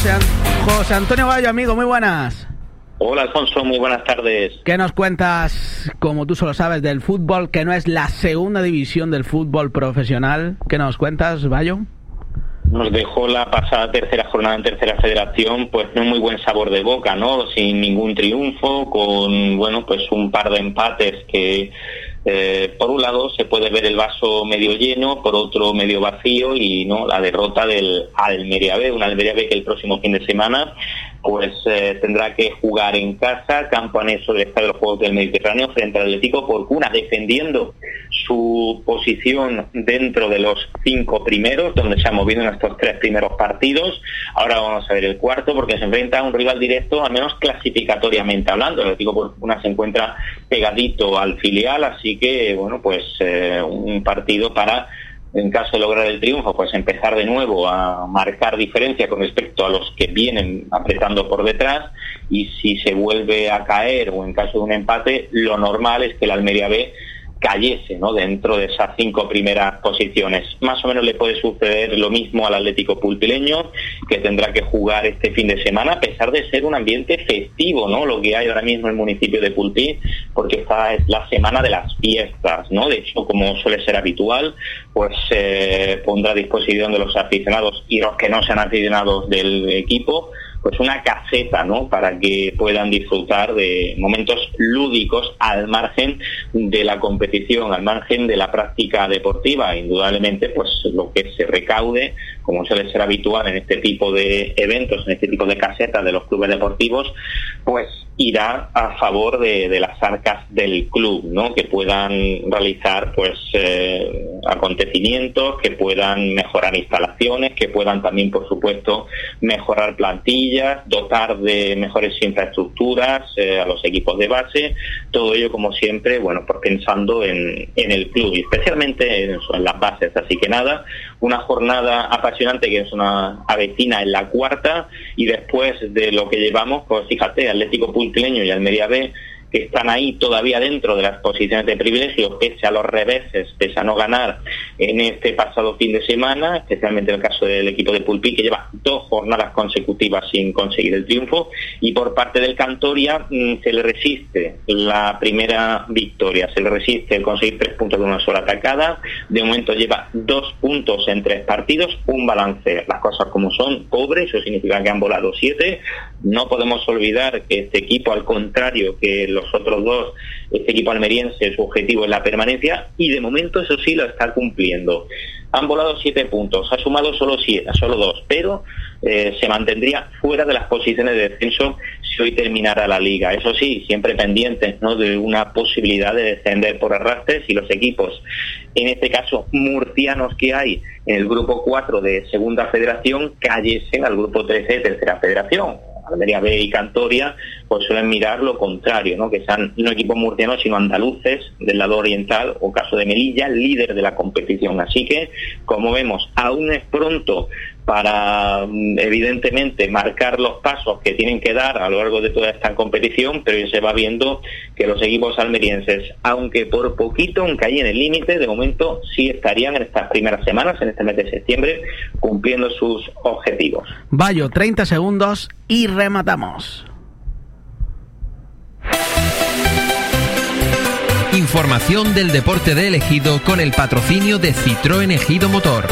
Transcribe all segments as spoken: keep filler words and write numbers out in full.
José, An- José Antonio Bayo, amigo, muy buenas. Hola Alfonso, muy buenas tardes. ¿Qué nos cuentas, como tú solo sabes, del fútbol, que no es la segunda división del fútbol profesional? ¿Qué nos cuentas, Bayo? Nos dejó la pasada tercera jornada en tercera federación, pues no muy buen sabor de boca, ¿no? Sin ningún triunfo, con, bueno, pues un par de empates que, eh, por un lado se puede ver el vaso medio lleno, por otro medio vacío, y no la derrota del Almería B, un Almería B que el próximo fin de semana pues eh, tendrá que jugar en casa, campo anexo del Estadio de los Juegos del Mediterráneo, frente al Atlético Porcuna, defendiendo su posición dentro de los cinco primeros, donde se ha movido en estos tres primeros partidos. Ahora vamos a ver el cuarto, porque se enfrenta a un rival directo, al menos clasificatoriamente hablando. El Atlético Porcuna se encuentra pegadito al filial, así que, bueno, pues eh, un partido para, en caso de lograr el triunfo, pues empezar de nuevo a marcar diferencia con respecto a los que vienen apretando por detrás, y si se vuelve a caer o en caso de un empate, lo normal es que el Almería B cayese, ¿no?, dentro de esas cinco primeras posiciones. Más o menos le puede suceder lo mismo al Atlético Pulpileño, que tendrá que jugar este fin de semana, a pesar de ser un ambiente festivo, ¿no?, lo que hay ahora mismo en el municipio de Pulpí, porque esta es la semana de las fiestas, ¿no? De hecho, como suele ser habitual, pues eh, pondrá a disposición de los aficionados y los que no sean aficionados del equipo, pues una caseta, ¿no?, para que puedan disfrutar de momentos lúdicos al margen de la competición, al margen de la práctica deportiva. Indudablemente, pues lo que se recaude, como suele ser habitual en este tipo de eventos, en este tipo de casetas de los clubes deportivos, pues irá a favor de, de las arcas del club, ¿no?, que puedan realizar pues eh, acontecimientos, que puedan mejorar instalaciones, que puedan también, por supuesto, mejorar plantillas, dotar de mejores infraestructuras eh, a los equipos de base, todo ello, como siempre, bueno, pues pensando en, en el club y especialmente en, eso, en las bases. Así que nada, una jornada apasionante que es una avecina en la cuarta, y después de lo que llevamos, pues fíjate, Atlético Pulpileño y Almería B, que están ahí todavía dentro de las posiciones de privilegio, pese a los reveses, pese a no ganar en este pasado fin de semana, especialmente en el caso del equipo de Pulpí, que lleva dos jornadas consecutivas sin conseguir el triunfo, y por parte del Cantoria mmm, se le resiste la primera victoria, se le resiste el conseguir tres puntos de una sola atacada. De momento lleva dos puntos en tres partidos, un balance, las cosas como son, pobre, eso significa que han volado siete. No podemos olvidar que este equipo, al contrario que los otros dos, este equipo almeriense, su objetivo es la permanencia, y de momento eso sí lo está cumpliendo. Han volado siete puntos, ha sumado solo siete, solo dos, pero eh, se mantendría fuera de las posiciones de descenso si hoy terminara la liga. Eso sí, siempre pendientes, ¿no?, de una posibilidad de descender por arrastre si los equipos, en este caso murcianos, que hay en el grupo cuatro de segunda federación, cayesen al grupo trece de tercera federación. Almería B y Cantoria pues suelen mirar lo contrario, ¿no?, que sean no equipos murcianos sino andaluces del lado oriental, o caso de Melilla, líder de la competición. Así que, como vemos, aún es pronto para evidentemente marcar los pasos que tienen que dar a lo largo de toda esta competición, pero ya se va viendo que los equipos almerienses, aunque por poquito, aunque ahí en el límite, de momento sí estarían en estas primeras semanas, en este mes de septiembre, cumpliendo sus objetivos. Bayo, treinta segundos y rematamos. Información del deporte de Ejido con el patrocinio de Citroën Ejido Motor.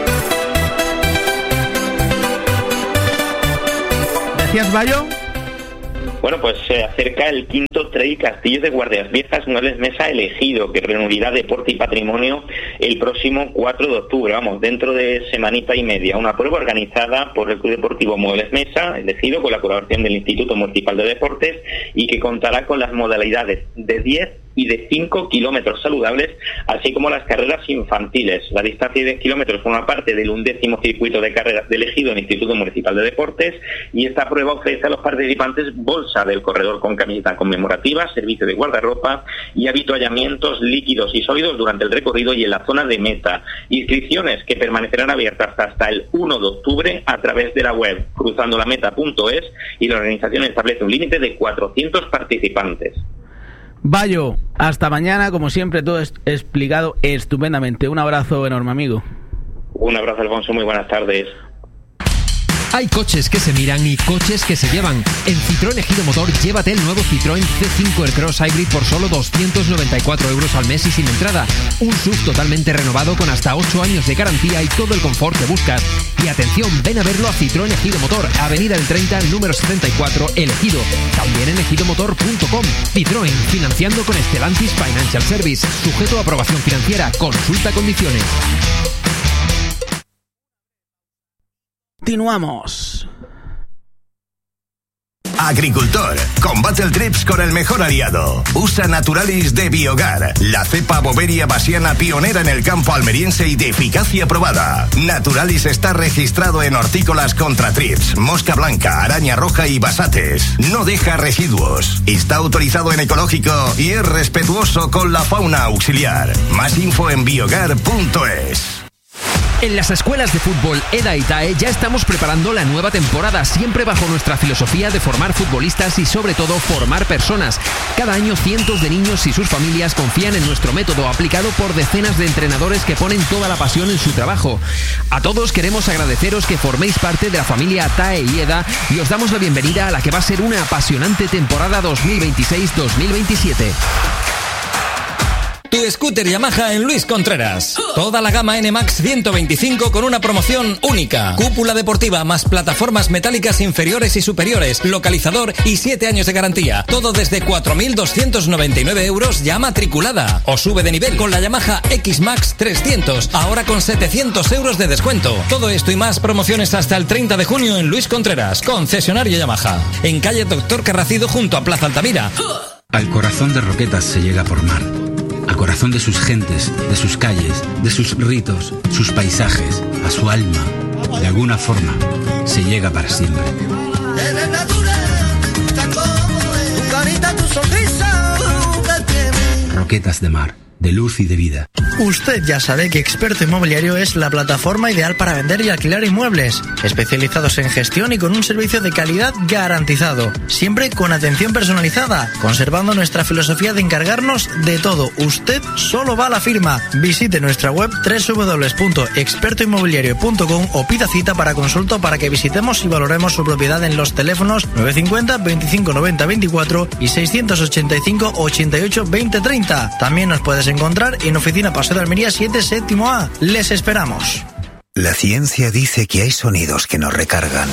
¿Decías, Bayo? Bueno, pues se acerca el quinto Trail Castillo de Guardias Viejas Muebles Mesa El Ejido, que reunirá deporte y patrimonio el próximo cuatro de octubre, vamos, dentro de semanita y media. Una prueba organizada por el Club Deportivo Muebles Mesa El Ejido, con la colaboración del Instituto Municipal de Deportes, y que contará con las modalidades de diez y de cinco kilómetros saludables, así como las carreras infantiles. La distancia de diez kilómetros forma parte del undécimo circuito de carreras del Ejido en el Instituto Municipal de Deportes, y esta prueba ofrece a los participantes bolsa del corredor con camiseta conmemorativa, servicio de guardarropa y avituallamientos líquidos y sólidos durante el recorrido y en la zona de meta. Inscripciones que permanecerán abiertas hasta el uno de octubre a través de la web cruzando la meta punto es, y la organización establece un límite de cuatrocientos participantes. Bayo, hasta mañana, como siempre, todo es explicado estupendamente. Un abrazo enorme, amigo. Un abrazo, Alfonso, muy buenas tardes. Hay coches que se miran y coches que se llevan. En Citroën Ejido Motor, llévate el nuevo Citroën C cinco Aircross Hybrid por solo doscientos noventa y cuatro euros al mes y sin entrada. Un S U V totalmente renovado con hasta ocho años de garantía y todo el confort que buscas. Y atención, ven a verlo a Citroën Ejido Motor, Avenida del treinta, número setenta y cuatro, El Ejido. También en ejido motor punto com. Citroën, financiando con Stellantis Financial Service. Sujeto a aprobación financiera. Consulta condiciones. Continuamos. Agricultor, combate el trips con el mejor aliado. Usa Naturalis de Biogar, la cepa boveria basiana pionera en el campo almeriense y de eficacia probada. Naturalis está registrado en hortícolas contra trips, mosca blanca, araña roja y basates. No deja residuos. Está autorizado en ecológico y es respetuoso con la fauna auxiliar. Más info en biogar punto es. En las escuelas de fútbol EDA y TAE ya estamos preparando la nueva temporada, siempre bajo nuestra filosofía de formar futbolistas y sobre todo formar personas. Cada año cientos de niños y sus familias confían en nuestro método, aplicado por decenas de entrenadores que ponen toda la pasión en su trabajo. A todos queremos agradeceros que forméis parte de la familia TAE y EDA y os damos la bienvenida a la que va a ser una apasionante temporada dos mil veintiséis dos mil veintisiete. Tu scooter Yamaha en Luis Contreras. Toda la gama N Max ciento veinticinco con una promoción única. Cúpula deportiva más plataformas metálicas inferiores y superiores, localizador y siete años de garantía. Todo desde cuatro mil doscientos noventa y nueve euros ya matriculada. O sube de nivel con la Yamaha X Max trescientos, ahora con setecientos euros de descuento. Todo esto y más promociones hasta el treinta de junio en Luis Contreras, concesionario Yamaha. En calle Doctor Carracido junto a Plaza Altamira. Al corazón de Roquetas se llega por mar. Al corazón de sus gentes, de sus calles, de sus ritos, sus paisajes, a su alma. De alguna forma, se llega para siempre. Roquetas de mar, de luz y de vida. Usted ya sabe que Experto Inmobiliario es la plataforma ideal para vender y alquilar inmuebles, especializados en gestión y con un servicio de calidad garantizado, siempre con atención personalizada, conservando nuestra filosofía de encargarnos de todo. Usted solo va a la firma. Visite nuestra web doble u doble u doble u punto experto inmobiliario punto com o pida cita para consulta para que visitemos y valoremos su propiedad en los teléfonos nueve cinco cero, veinticinco noventa veinticuatro y seiscientos ochenta y cinco ochenta y ocho veinte treinta. También nos puedes encontrar en Oficina Paseo de Almería siete séptimo A. Les esperamos. La ciencia dice que hay sonidos que nos recargan.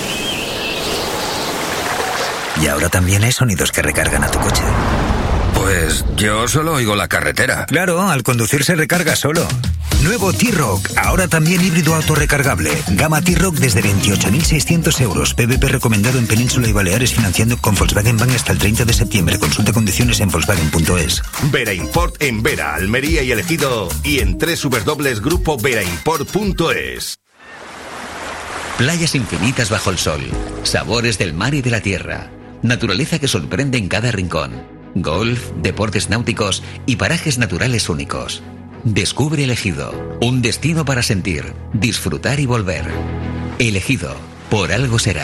Y ahora también hay sonidos que recargan a tu coche. Pues yo solo oigo la carretera. Claro, al conducir se recarga solo. Nuevo T-Rock, ahora también híbrido autorrecargable. Gama T-Rock desde veintiocho mil seiscientos euros. P V P recomendado en Península y Baleares, financiando con Volkswagen Bank hasta el treinta de septiembre. Consulta condiciones en volkswagen punto es. Vera Import en Vera, Almería y El Ejido y en doble u doble u doble u punto grupo vera import punto es. Playas infinitas bajo el sol, sabores del mar y de la tierra, naturaleza que sorprende en cada rincón, golf, deportes náuticos y parajes naturales únicos. Descubre El Ejido, un destino para sentir, disfrutar y volver. El Ejido, por algo será.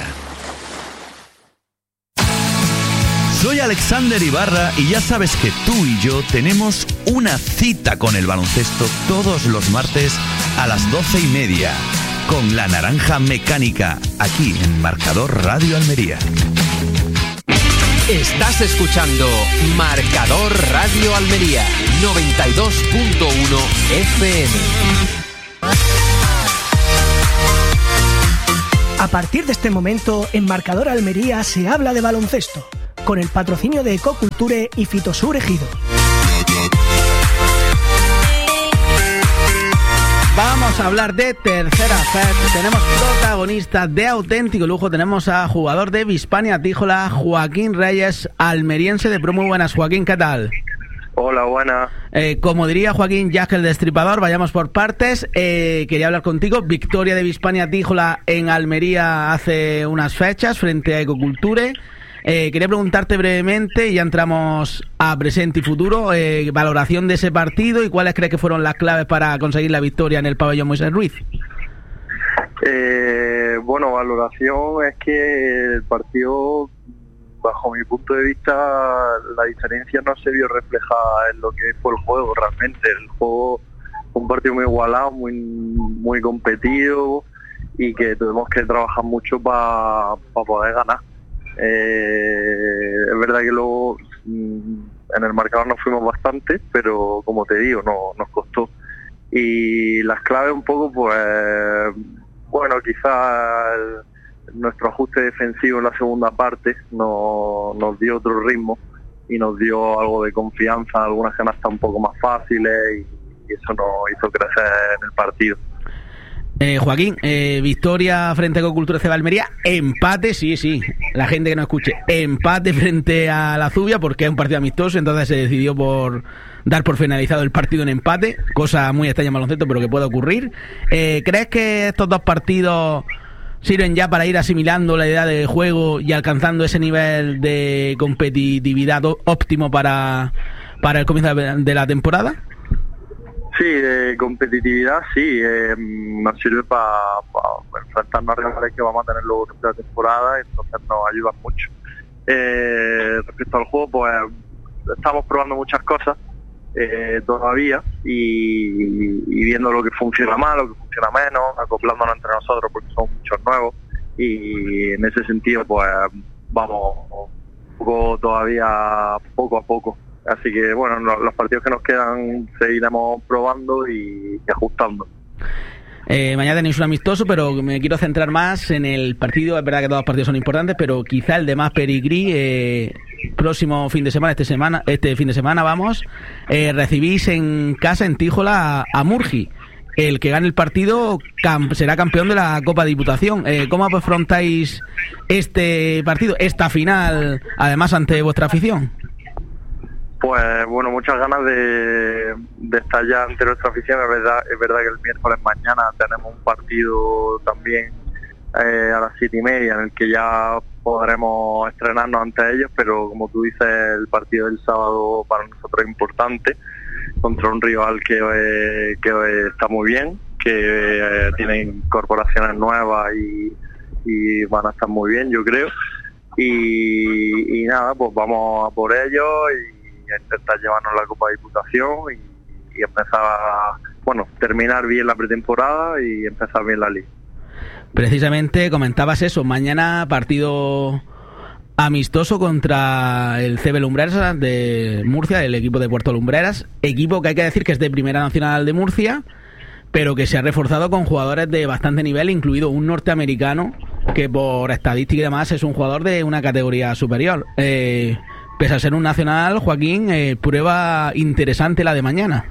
Soy Alexander Ibarra y ya sabes que tú y yo tenemos una cita con el baloncesto todos los martes a las doce y media con La Naranja Mecánica, aquí en Marcador Radio Almería. Estás escuchando Marcador Radio Almería noventa y dos punto uno F M. A partir de este momento, en Marcador Almería se habla de baloncesto, con el patrocinio de Ecoculture y Fitosur Ejido. Vamos a hablar de tercera F E D. Tenemos protagonistas de auténtico lujo. Tenemos a jugador de Bispania Tíjola, Joaquín Reyes, almeriense de pro. Muy buenas, Joaquín, ¿qué tal? Hola, buena. Eh, como diría Joaquín Jack el Destripador, vayamos por partes. Eh, quería hablar contigo. Victoria de Bispania Tíjola en Almería hace unas fechas frente a Ecoculture. Eh, quería preguntarte brevemente, y ya entramos a presente y futuro, eh, valoración de ese partido y cuáles crees que fueron las claves para conseguir la victoria en el pabellón Moisés Ruiz. Eh, bueno, valoración es que el partido, bajo mi punto de vista, la diferencia no se vio reflejada en lo que fue el juego realmente. El juego fue un partido muy igualado, muy, muy competido, y que tuvimos que trabajar mucho para pa poder ganar. Eh, es verdad que luego mm, en el marcador nos fuimos bastante, pero como te digo, no, nos costó. Y las claves un poco, pues, bueno, quizás nuestro ajuste defensivo en la segunda parte no, nos dio otro ritmo y nos dio algo de confianza, algunas canastas un poco más fáciles y, y eso nos hizo crecer en el partido. Eh, Joaquín, eh, victoria frente a Ecocultura C B Almería, empate, sí, sí, la gente que no escuche, empate frente a la Zubia porque es un partido amistoso, entonces se decidió por dar por finalizado el partido en empate, cosa muy extraña en baloncesto pero que puede ocurrir. Eh, ¿Crees que estos dos partidos sirven ya para ir asimilando la idea de juego y alcanzando ese nivel de competitividad óptimo para, para el comienzo de la temporada? Sí, de competitividad sí, eh, nos sirve para pa enfrentarnos a rivales que vamos a tener luego durante la temporada, entonces nos ayuda mucho. Eh, respecto al juego, pues estamos probando muchas cosas eh, todavía y, y viendo lo que funciona más, lo que funciona menos, acoplándonos entre nosotros porque somos muchos nuevos y en ese sentido pues vamos un poco todavía poco a poco. Así que bueno, los partidos que nos quedan seguiremos probando y, y ajustando. Eh, mañana tenéis un amistoso, pero me quiero centrar más en el partido. Es verdad que todos los partidos son importantes, pero quizá el de más pedigrí, eh, próximo fin de semana, este semana, este fin de semana vamos, eh, recibís en casa en Tíjola a, a Murgi. El que gane el partido cam- será campeón de la Copa de Diputación. Eh, ¿Cómo afrontáis este partido, esta final, además ante vuestra afición? Pues bueno, muchas ganas de, de estar ya ante nuestra afición. Es verdad, es verdad que el miércoles mañana tenemos un partido también eh, a las siete y media en el que ya podremos estrenarnos ante ellos, pero como tú dices, el partido del sábado para nosotros es importante contra un rival que, eh, que eh, está muy bien, que eh, tiene incorporaciones nuevas y, y van a estar muy bien, yo creo. Y, y nada, pues vamos a por ellos y a intentar llevarnos la Copa de Diputación y, y empezar a, bueno, terminar bien la pretemporada y empezar bien la liga. Precisamente comentabas eso, mañana partido amistoso contra el C B Lumbreras de Murcia, el equipo de Puerto Lumbreras, equipo que hay que decir que es de Primera Nacional de Murcia, pero que se ha reforzado con jugadores de bastante nivel, incluido un norteamericano que por estadística y demás es un jugador de una categoría superior. Eh, pese a ser un nacional, Joaquín, eh, prueba interesante la de mañana.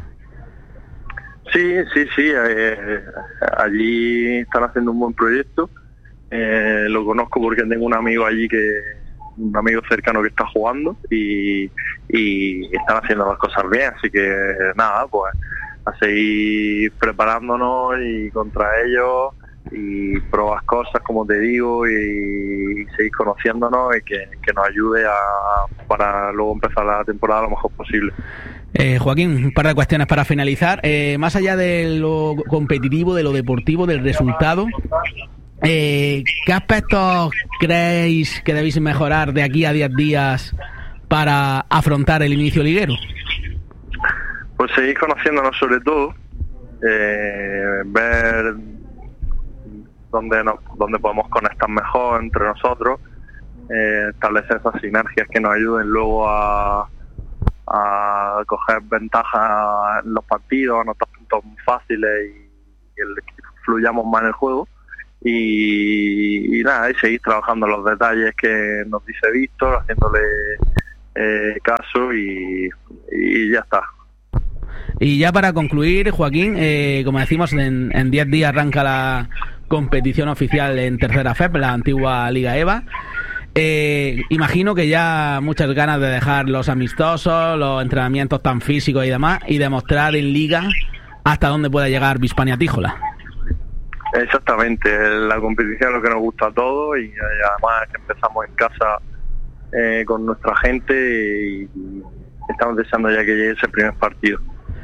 Sí, sí, sí, eh, allí están haciendo un buen proyecto, eh, lo conozco porque tengo un amigo allí, que un amigo cercano que está jugando y, y están haciendo las cosas bien, así que nada, pues a seguir preparándonos y contra ellos y probar cosas, como te digo, y, y seguir conociéndonos y que, que nos ayude a, para luego empezar la temporada lo mejor posible. Eh, Joaquín, un par de cuestiones para finalizar. Eh, más allá de lo competitivo, de lo deportivo, del resultado, eh, ¿qué aspectos creéis que debéis mejorar de aquí a diez días para afrontar el inicio liguero? Pues seguir conociéndonos sobre todo, eh, ver dónde, nos, dónde podemos conectar mejor entre nosotros, eh, establecer esas sinergias que nos ayuden luego a a coger ventaja en los partidos, anotar puntos fáciles y, y el, que fluyamos más en el juego y, y nada, y seguir trabajando en los detalles que nos dice Víctor, haciéndole eh, caso y, y ya está. Y ya para concluir, Joaquín, eh, como decimos, en diez días arranca la competición oficial en Tercera F E P, la antigua Liga EVA. Eh, imagino que ya muchas ganas de dejar los amistosos, los entrenamientos tan físicos y demás, y demostrar en Liga hasta dónde puede llegar Bispania Tíjola. Exactamente, la competición es lo que nos gusta a todos y, y además que empezamos en casa eh, con nuestra gente y, y estamos deseando ya que llegue ese primer partido.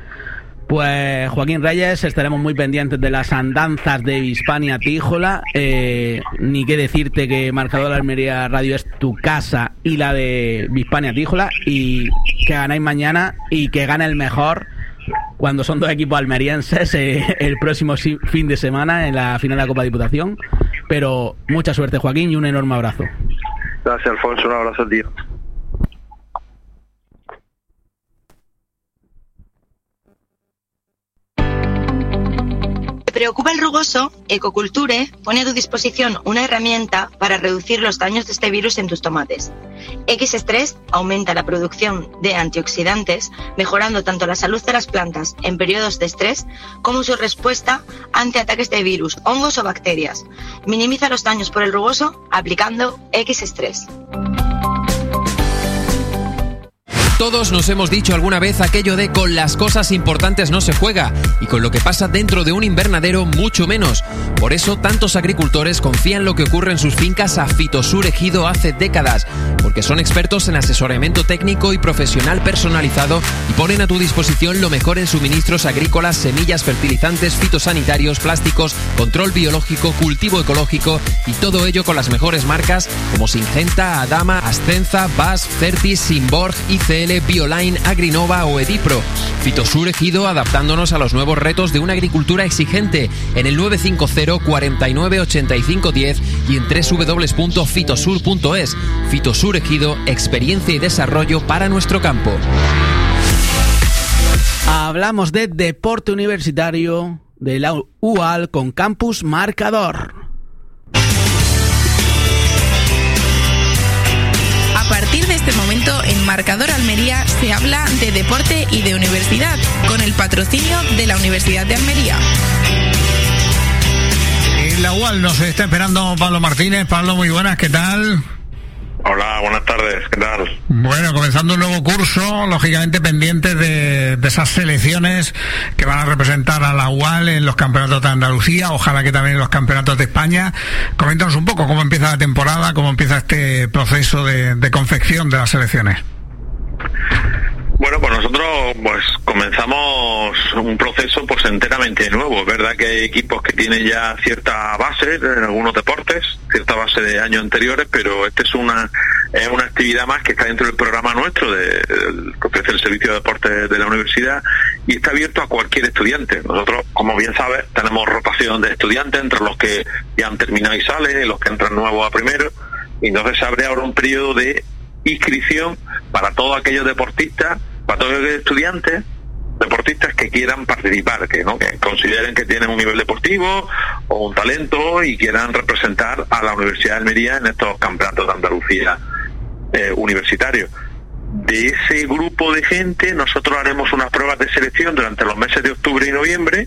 Pues Joaquín Reyes, estaremos muy pendientes de las andanzas de Bispania Tíjola. Eh, ni qué decirte que Marcador Almería Radio es tu casa y la de Bispania Tíjola, y que ganáis mañana y que gane el mejor cuando son dos equipos almerienses eh, el próximo fin de semana en la final de la Copa Diputación. Pero mucha suerte, Joaquín, y un enorme abrazo. Gracias, Alfonso, un abrazo a ti. ¿Te preocupa el rugoso? Ecoculture pone a tu disposición una herramienta para reducir los daños de este virus en tus tomates. X-Stress aumenta la producción de antioxidantes, mejorando tanto la salud de las plantas en periodos de estrés como su respuesta ante ataques de virus, hongos o bacterias. Minimiza los daños por el rugoso aplicando X-Stress. Todos nos hemos dicho alguna vez aquello de con las cosas importantes no se juega y con lo que pasa dentro de un invernadero mucho menos. Por eso tantos agricultores confían lo que ocurre en sus fincas a Fitosur Ejido hace décadas, porque son expertos en asesoramiento técnico y profesional personalizado y ponen a tu disposición lo mejor en suministros agrícolas, semillas, fertilizantes, fitosanitarios, plásticos, control biológico, cultivo ecológico y todo ello con las mejores marcas como Syngenta, Adama, Ascenza, B A S, Fertis, Simborg, I C L, Bioline, Agrinova o Edipro. Fitosur Ejido adaptándonos a los nuevos retos de una agricultura exigente en el nueve cinco cero, cuarenta y nueve, ochenta y cinco diez y en doble u doble u doble u punto fitosur punto es. Fitosur Ejido, experiencia y desarrollo para nuestro campo. Hablamos de deporte universitario de la U A L con Campus Marcador. A partir de este momento, en Marcador Almería se habla de deporte y de universidad, con el patrocinio de la Universidad de Almería. En la U A L nos está esperando Pablo Martínez. Pablo, muy buenas, ¿qué tal? Hola, buenas tardes, ¿qué tal? Bueno, comenzando un nuevo curso, lógicamente pendientes de, de esas selecciones que van a representar a la U A L en los campeonatos de Andalucía, ojalá que también en los campeonatos de España. Coméntanos un poco cómo empieza la temporada, cómo empieza este proceso de, de confección de las selecciones. Bueno, pues nosotros pues comenzamos un proceso pues enteramente nuevo. Es verdad que hay equipos que tienen ya cierta base en algunos deportes, cierta base de años anteriores, pero esta es una es una actividad más que está dentro del programa nuestro de, de que ofrece el Servicio de Deportes de la Universidad y está abierto a cualquier estudiante. Nosotros, como bien sabes, tenemos rotación de estudiantes entre los que ya han terminado y salen, los que entran nuevos a primero, y entonces se abre ahora un periodo de inscripción para todos aquellos deportistas, para todos aquellos estudiantes deportistas que quieran participar, que no que consideren que tienen un nivel deportivo o un talento y quieran representar a la Universidad de Almería en estos campeonatos de Andalucía eh, universitarios. De ese grupo de gente nosotros haremos unas pruebas de selección durante los meses de octubre y noviembre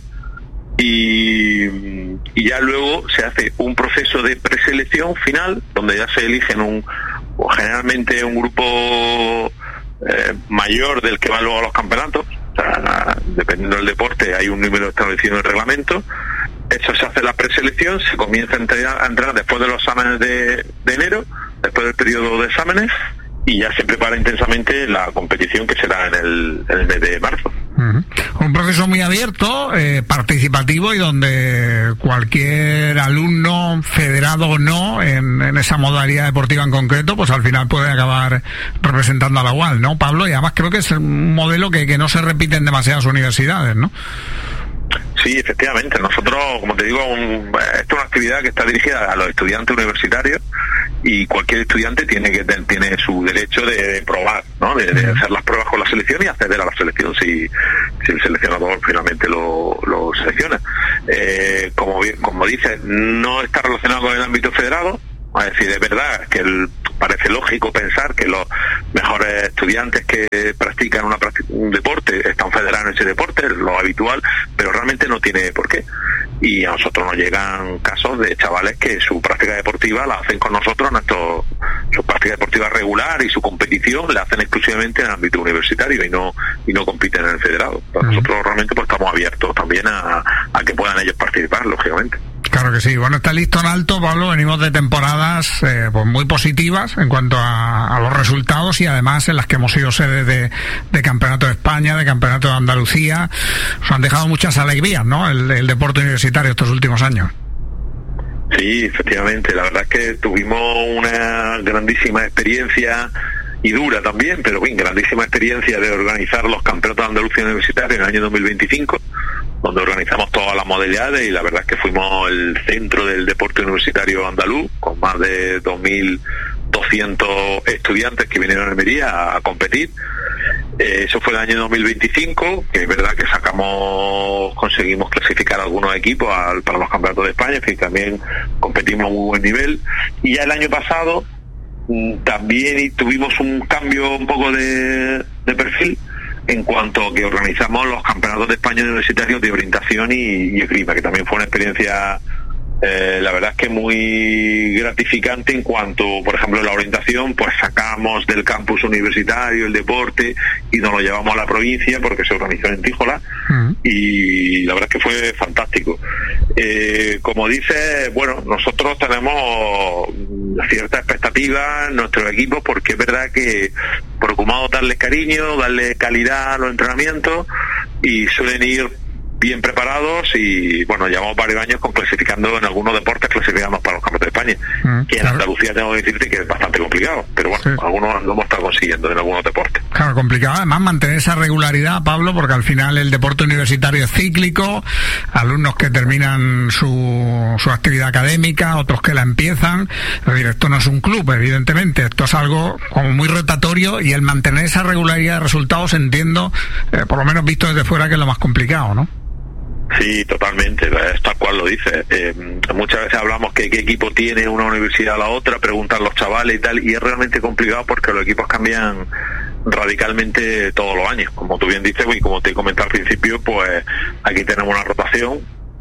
y, y ya luego se hace un proceso de preselección final donde ya se eligen un o generalmente un grupo eh, mayor del que va luego a los campeonatos. O sea, dependiendo del deporte hay un número establecido en el reglamento. Eso se hace la preselección, se comienza a entrenar, a entrenar después de los exámenes de, de enero, después del periodo de exámenes, y ya se prepara intensamente la competición que será en el, en el mes de marzo. Uh-huh. Un proceso muy abierto, eh, participativo y donde cualquier alumno, federado o no, en, en esa modalidad deportiva en concreto, pues al final puede acabar representando a la U A L, ¿no, Pablo? Y además creo que es un modelo que, que no se repite en demasiadas universidades, ¿no? Sí, efectivamente. Nosotros, como te digo, un, esto es una actividad que está dirigida a los estudiantes universitarios y cualquier estudiante tiene que tiene su derecho de, de probar, ¿no? De, de hacer las pruebas con la selección y acceder a la selección si, si el seleccionador finalmente lo, lo selecciona. Eh, como, como dices, no está relacionado con el ámbito federado. Es decir, es verdad que el, parece lógico pensar que los mejores estudiantes que practican una, un deporte están federados en ese deporte, es lo habitual, pero realmente no tiene por qué. Y a nosotros nos llegan casos de chavales que su práctica deportiva la hacen con nosotros, nuestro, su práctica deportiva regular y su competición la hacen exclusivamente en el ámbito universitario y no y no compiten en el federado. Para nosotros realmente pues estamos abiertos también a, a que puedan ellos participar, lógicamente. Claro que sí. Bueno, está listo en alto, Pablo. Venimos de temporadas eh, pues muy positivas en cuanto a, a los resultados y además en las que hemos sido sede de, de Campeonato de España, de Campeonato de Andalucía. Nos han dejado muchas alegrías, ¿no? El, el deporte universitario estos últimos años. Sí, efectivamente. La verdad es que tuvimos una grandísima experiencia y dura también, pero bien, grandísima experiencia de organizar los campeonatos de Andalucía universitarios en el año dos mil veinticinco, donde organizamos todas las modalidades y la verdad es que fuimos el centro del deporte universitario andaluz, con más de dos mil doscientos estudiantes que vinieron a Almería a competir. Eh, eso fue el año dos mil veinticinco, que es verdad que sacamos, conseguimos clasificar algunos equipos al, para los campeonatos de España, que también competimos a muy buen nivel. Y ya el año pasado mm, también tuvimos un cambio un poco de, de perfil, en cuanto a que organizamos los campeonatos de España universitarios de orientación y, y esgrima, que también fue una experiencia eh, la verdad es que muy gratificante en cuanto, por ejemplo, en la orientación, pues sacamos del campus universitario el deporte y nos lo llevamos a la provincia porque se organizó en Tíjola. Uh-huh. Y la verdad es que fue fantástico. Eh, como dice, bueno, nosotros tenemos cierta expectativa en nuestros equipos porque es verdad que procuramos darles cariño, darle calidad a los entrenamientos y suelen ir bien preparados y bueno, llevamos varios años con clasificando en algunos deportes, clasificamos para los campeonatos de España, mm, que en claro. Andalucía tengo que decirte que es bastante complicado, pero bueno, sí. algunos lo hemos estado consiguiendo en algunos deportes. Claro, complicado además mantener esa regularidad, Pablo, porque al final el deporte universitario es cíclico, alumnos que terminan su, su actividad académica, otros que la empiezan, es decir, esto no es un club, evidentemente, esto es algo como muy rotatorio y el mantener esa regularidad de resultados, entiendo, eh, por lo menos visto desde fuera, que es lo más complicado, ¿no? Sí, totalmente, es tal cual lo dice. Eh, muchas veces hablamos que qué equipo tiene una universidad a la otra, preguntan los chavales y tal, y es realmente complicado porque los equipos cambian radicalmente todos los años. Como tú bien dices, y como te comenté al principio, pues aquí tenemos una rotación,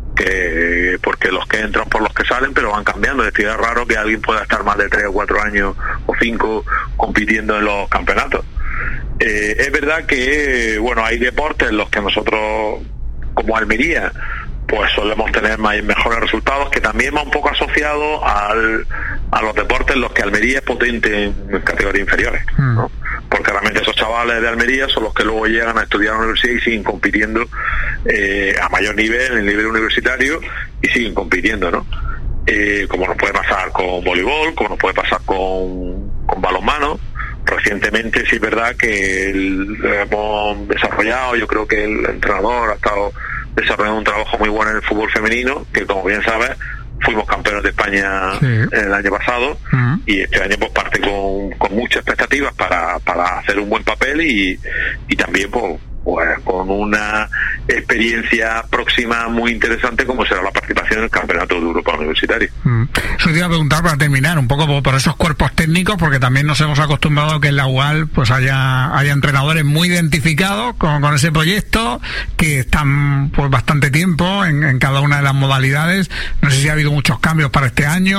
que porque los que entran por los que salen, pero van cambiando. Es decir, es raro que alguien pueda estar más de tres o cuatro años o cinco compitiendo en los campeonatos. Eh, es verdad que, bueno, hay deportes en los que nosotros, como Almería, pues solemos tener más, mejores resultados, que también va un poco asociado al, a los deportes en los que Almería es potente en categorías inferiores, ¿no? Porque realmente esos chavales de Almería son los que luego llegan a estudiar a la universidad y siguen compitiendo eh, a mayor nivel, en el nivel universitario, y siguen compitiendo, ¿no? Eh, como nos puede pasar con voleibol, como nos puede pasar con, con balonmano. Recientemente sí es verdad que el, hemos desarrollado, yo creo que el entrenador ha estado desarrollando un trabajo muy bueno en el fútbol femenino, que como bien sabes fuimos campeones de España sí. el año pasado, uh-huh. y este año pues parte con, con muchas expectativas para, para hacer un buen papel y, y también pues, pues con una experiencia próxima muy interesante como será la participación en el Campeonato de Europa Universitario. Mm. Eso te iba a preguntar para terminar, un poco por, por esos cuerpos técnicos, porque también nos hemos acostumbrado a que en la U A L pues haya, haya entrenadores muy identificados con, con ese proyecto, que están pues bastante tiempo en, en cada una de las modalidades. No sé si ha habido muchos cambios para este año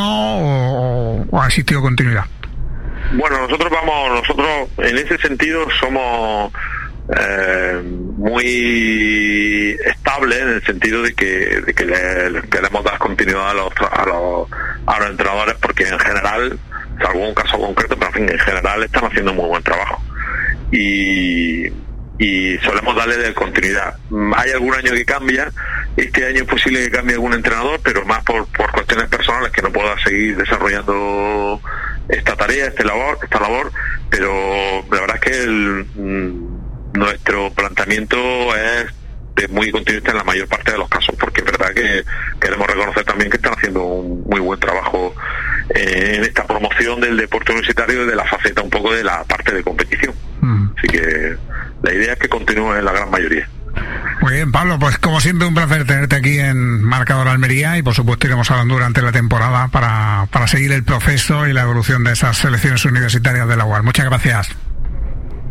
o, o ha existido continuidad. Bueno, nosotros vamos, nosotros en ese sentido somos Eh, muy estable en el sentido de que, de que le, le queremos dar continuidad a los, a los a los entrenadores, porque en general, salvo un caso concreto, pero en fin, en general están haciendo muy buen trabajo y, y solemos darle de continuidad. Hay algún año que cambia, este año es posible que cambie algún entrenador, pero más por, por cuestiones personales, que no pueda seguir desarrollando esta tarea, este labor, esta labor, pero la verdad es que el nuestro planteamiento es de muy continuista en la mayor parte de los casos, porque es verdad que queremos reconocer también que están haciendo un muy buen trabajo eh, en esta promoción del deporte universitario y de la faceta un poco de la parte de competición. Mm. Así que la idea es que continúe en la gran mayoría. Muy bien, Pablo, pues como siempre un placer tenerte aquí en Marcador Almería, y por supuesto iremos hablando durante la temporada para, para seguir el proceso y la evolución de esas selecciones universitarias de la U A L. Muchas gracias.